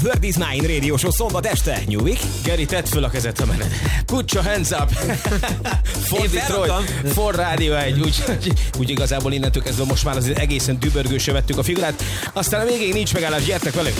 Word is Mine Radio Show szombat este. Nyújik. Geri, tedd föl a kezed, ha mened. Put your hands up. For Detroit, for Radio 1. Úgy igazából innentől kezdve most már az egészen dübörgősre vettük a figurát. Aztán a végéig nincs megállás, gyertek velünk.